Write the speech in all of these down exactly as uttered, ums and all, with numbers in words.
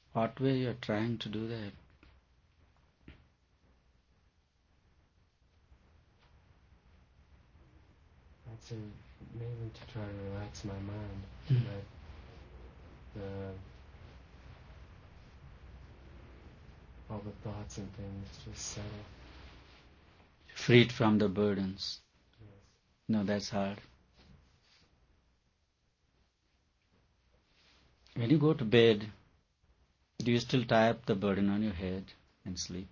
What way you're trying to do that? I'd say mainly to try to relax my mind, Mm. let the all the thoughts and things just settle. Freed from the burdens. Yes. No, that's hard. When you go to bed, do you still tie up the burden on your head and sleep?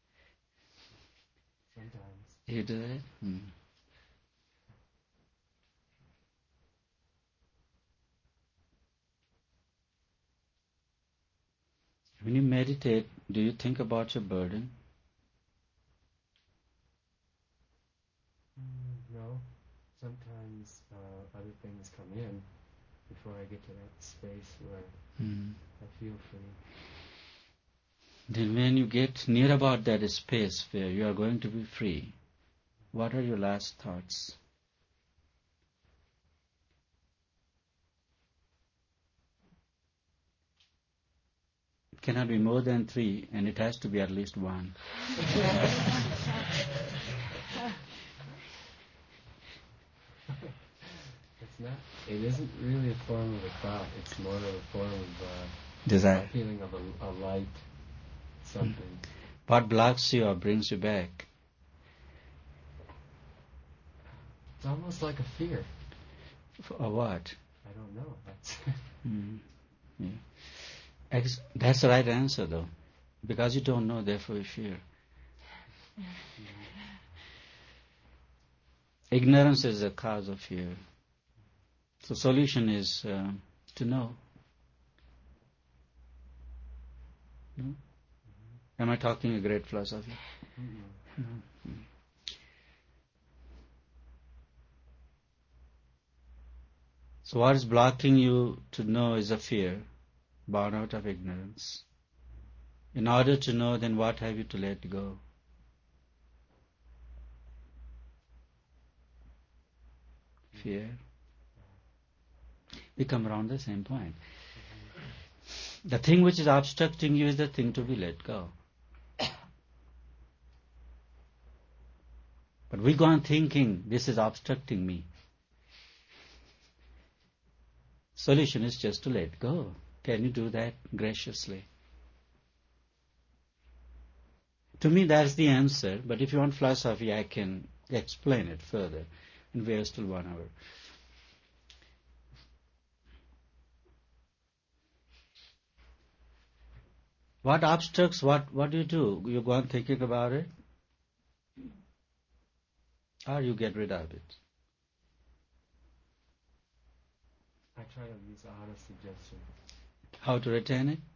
Sometimes. You do that? Hmm. When you meditate, do you think about your burden? Mm, no. Sometimes uh, other things come in before I get to that space where Hmm. I feel free. Then when you get near about that space where you are going to be free, what are your last thoughts? It cannot be more than three, and it has to be at least one. It's not. It isn't really a form of a thought. It's more of a form of uh, Desire. a feeling of a, a light, something. What blocks you or brings you back? It's almost like a fear. Or what? I don't know. That's Mm. Yeah. Ex- That's the right answer, though. Because you don't know, therefore you fear. Ignorance is the cause of fear. So solution is uh, to know. No? Am I talking a great philosophy? Mm-mm. No. So what is blocking you to know is a fear, born out of ignorance. In order to know, then what have you to let go? Fear. We come around the same point. The thing which is obstructing you is the thing to be let go. But we go on thinking, this is obstructing me. Solution is just to let go. Can you do that graciously? To me, that's the answer. But if you want philosophy, I can explain it further. And we are still one hour. What obstructs, what, what do you do? You go on thinking about it? Or you get rid of it? I try to use auto suggestion. How to retain it?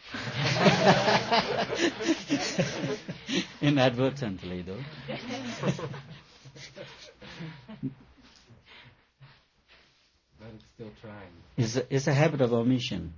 Inadvertently, though. But it's still trying. It's a, it's a habit of omission.